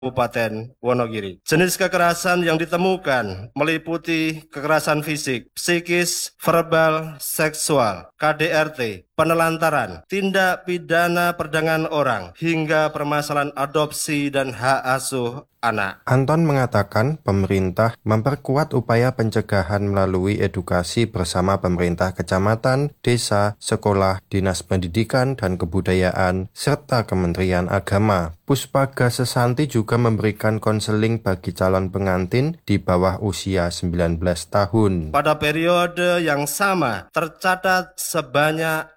Kabupaten Wonogiri. Jenis kekerasan yang ditemukan meliputi kekerasan fisik, psikis, verbal, seksual, KDRT, penelantaran, tindak pidana perdagangan orang, hingga permasalahan adopsi dan hak asuh anak. Anton mengatakan pemerintah memperkuat upaya pencegahan melalui edukasi bersama pemerintah kecamatan, desa, sekolah, dinas pendidikan dan kebudayaan, serta Kementerian Agama. Puspaga Sesanti juga memberikan konseling bagi calon pengantin di bawah usia 19 tahun. Pada periode yang sama, tercatat sebanyak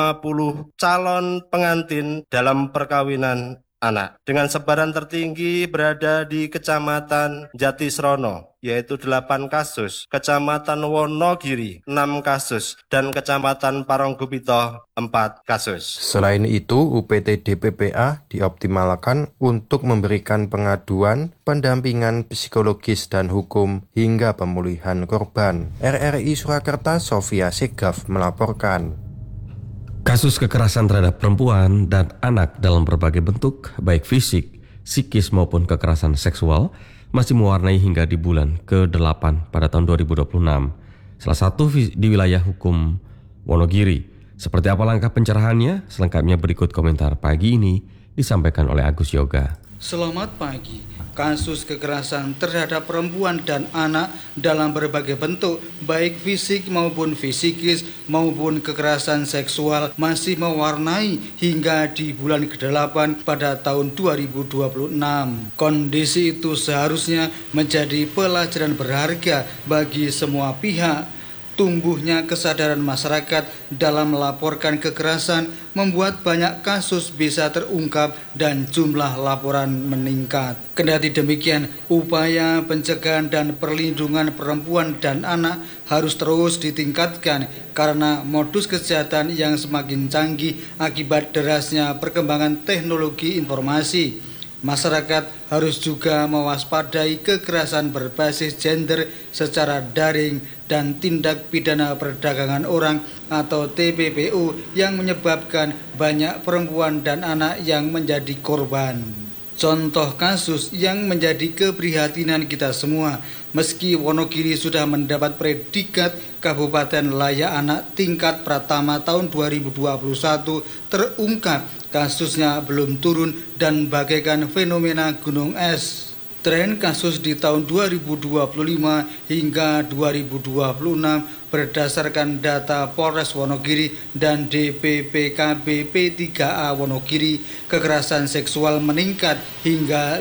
50 calon pengantin dalam perkawinan anak. Dengan sebaran tertinggi berada di Kecamatan Jatisrono, yaitu 8 kasus, Kecamatan Wonogiri 6 kasus, dan Kecamatan Paronggupito 4 kasus. Selain itu, UPT DPPA dioptimalkan untuk memberikan pengaduan, pendampingan psikologis dan hukum hingga pemulihan korban. RRI Surakarta, Sofia Segaf melaporkan. Kasus kekerasan terhadap perempuan dan anak dalam berbagai bentuk, baik fisik, psikis maupun kekerasan seksual, masih mewarnai hingga di bulan ke-8 pada tahun 2026. Salah satu di wilayah hukum Wonogiri. Seperti apa langkah pencerahannya? Selengkapnya berikut komentar pagi ini disampaikan oleh Agus Yoga. Selamat pagi. Kasus kekerasan terhadap perempuan dan anak dalam berbagai bentuk, baik fisik maupun fisikis maupun kekerasan seksual masih mewarnai hingga di bulan ke-8 pada tahun 2026. Kondisi itu seharusnya menjadi pelajaran berharga bagi semua pihak. Tumbuhnya kesadaran masyarakat dalam melaporkan kekerasan membuat banyak kasus bisa terungkap dan jumlah laporan meningkat. Kendati demikian, upaya pencegahan dan perlindungan perempuan dan anak harus terus ditingkatkan karena modus kejahatan yang semakin canggih akibat derasnya perkembangan teknologi informasi. Masyarakat harus juga mewaspadai kekerasan berbasis gender secara daring dan tindak pidana perdagangan orang atau TPPO yang menyebabkan banyak perempuan dan anak yang menjadi korban. Contoh kasus yang menjadi keprihatinan kita semua, meski Wonogiri sudah mendapat predikat Kabupaten Layak Anak tingkat Pratama tahun 2021, terungkap kasusnya belum turun dan bagaikan fenomena gunung es. Tren kasus di tahun 2025 hingga 2026 berdasarkan data Polres Wonogiri dan DPPKB P3A Wonogiri, kekerasan seksual meningkat hingga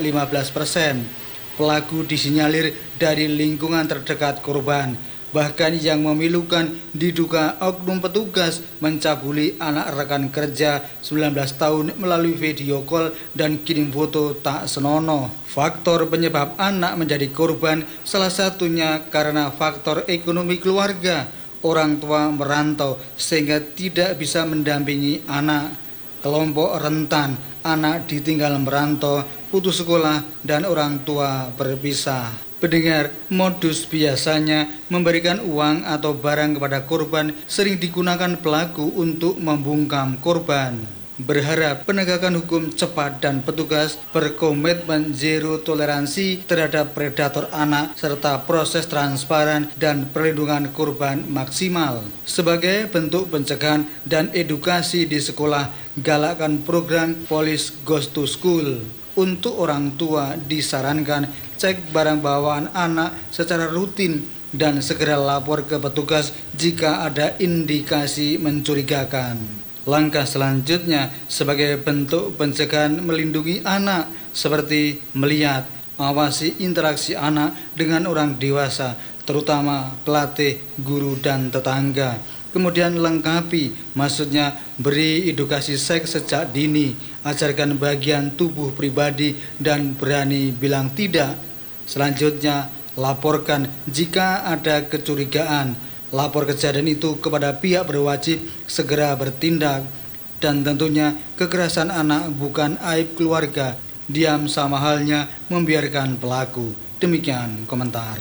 15%. Pelaku disinyalir dari lingkungan terdekat korban. Bahkan yang memilukan diduga oknum petugas mencabuli anak rekan kerja 19 tahun melalui video call dan kirim foto tak senonoh. Faktor penyebab anak menjadi korban salah satunya karena faktor ekonomi keluarga. Orang tua merantau sehingga tidak bisa mendampingi anak. Kelompok rentan, anak ditinggal merantau, putus sekolah, dan orang tua berpisah. Pendengar, modus biasanya memberikan uang atau barang kepada korban sering digunakan pelaku untuk membungkam korban. Berharap penegakan hukum cepat dan petugas berkomitmen zero toleransi terhadap predator anak serta proses transparan dan perlindungan korban maksimal. Sebagai bentuk pencegahan dan edukasi di sekolah, galakkan program Police Goes to School. Untuk orang tua disarankan cek barang bawaan anak secara rutin dan segera lapor ke petugas jika ada indikasi mencurigakan. Langkah selanjutnya sebagai bentuk pencegahan melindungi anak seperti melihat, awasi interaksi anak dengan orang dewasa, terutama pelatih, guru, dan tetangga. Kemudian lengkapi, maksudnya beri edukasi seks sejak dini, ajarkan bagian tubuh pribadi dan berani bilang tidak. Selanjutnya, laporkan jika ada kecurigaan. Lapor kejadian itu kepada pihak berwajib segera bertindak. Dan tentunya kekerasan anak bukan aib keluarga. Diam sama halnya membiarkan pelaku. Demikian komentar.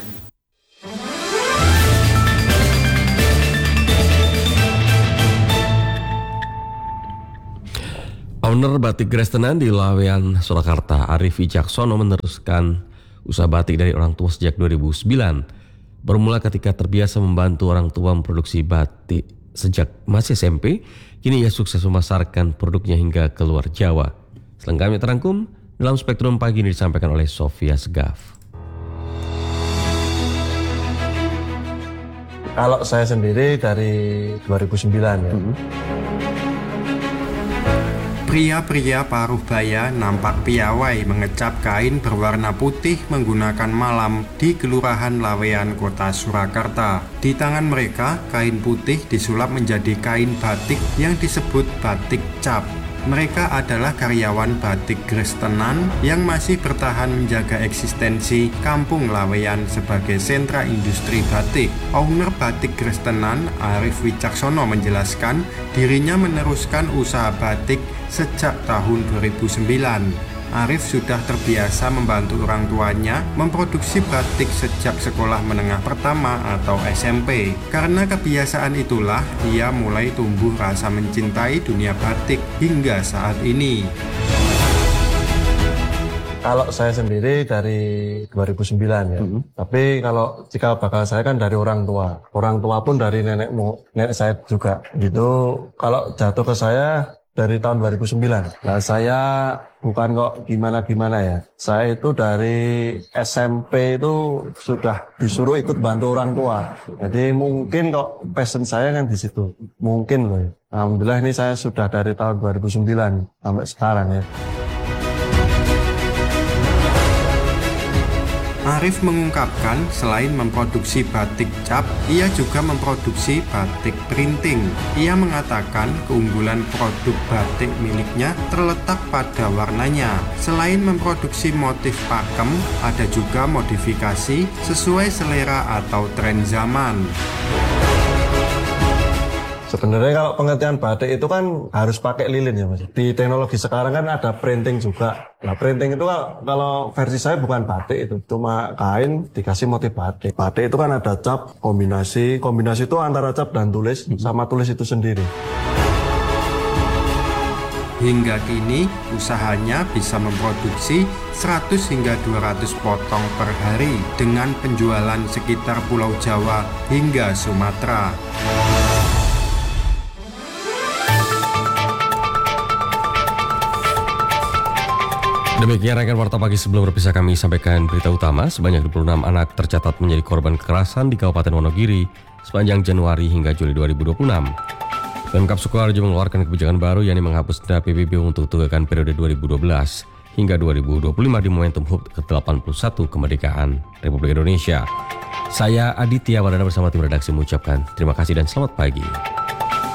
Owner Batik Grestenan di Lawean, Surakarta, Arif Wicaksono meneruskan usaha batik dari orang tua sejak 2009. Bermula ketika terbiasa membantu orang tua memproduksi batik sejak masih SMP, kini ia sukses memasarkan produknya hingga ke luar Jawa. Selengkapnya terangkum dalam Spektrum Pagi ini disampaikan oleh Sofia Segaf. Kalau saya sendiri dari 2009 ya. Pria-pria paruh baya nampak piawai mengecap kain berwarna putih menggunakan malam di Kelurahan Lawean, Kota Surakarta. Di tangan mereka, kain putih disulap menjadi kain batik yang disebut batik cap. Mereka adalah karyawan Batik Grestenan yang masih bertahan menjaga eksistensi Kampung Lawean sebagai sentra industri batik. Owner Batik Grestenan, Arif Wicaksono, menjelaskan dirinya meneruskan usaha batik sejak tahun 2009. Arif sudah terbiasa membantu orang tuanya memproduksi batik sejak sekolah menengah pertama atau SMP. Karena kebiasaan itulah, ia mulai tumbuh rasa mencintai dunia batik hingga saat ini. Kalau saya sendiri dari 2009 ya. Tapi kalau cikal bakal saya kan dari orang tua. Orang tua pun dari nenek saya juga. Gitu. Kalau jatuh ke saya dari tahun 2009. Nah, saya bukan kok gimana-gimana ya. Saya itu dari SMP itu sudah disuruh ikut bantu orang tua. Jadi mungkin kok passion saya kan di situ. Mungkin loh ya. Alhamdulillah ini saya sudah dari tahun 2009 sampai sekarang ya. Arif mengungkapkan selain memproduksi batik cap, ia juga memproduksi batik printing. Ia mengatakan keunggulan produk batik miliknya terletak pada warnanya. Selain memproduksi motif pakem, ada juga modifikasi sesuai selera atau tren zaman. Sebenarnya kalau pengertian batik itu kan harus pakai lilin ya Mas. Di teknologi sekarang kan ada printing juga. Nah printing itu kalau versi saya bukan batik itu. Cuma kain dikasih motif batik. Batik itu kan ada cap, kombinasi. Kombinasi itu antara cap dan tulis sama tulis itu sendiri. Hingga kini usahanya bisa memproduksi 100 hingga 200 potong per hari dengan penjualan sekitar Pulau Jawa hingga Sumatera. Demikian rangkaian Warta Pagi. Sebelum berpisah kami sampaikan berita utama. Sebanyak 26 anak tercatat menjadi korban kekerasan di Kabupaten Wonogiri sepanjang Januari hingga Juli 2026. Pemkab Sukoharjo mengeluarkan kebijakan baru yakni menghapus denda PBB untuk tunggakan periode 2012 hingga 2025 di momentum HUT ke-81 kemerdekaan Republik Indonesia. Saya Aditya Wardana bersama tim redaksi mengucapkan terima kasih dan selamat pagi.